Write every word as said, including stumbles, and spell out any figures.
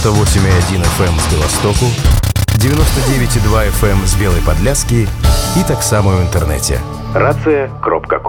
девяносто восемь и один эф эм з Белостоку, девяносто девять и два эф эм з Белой Подляски и так само в интернете. рация крапка ком.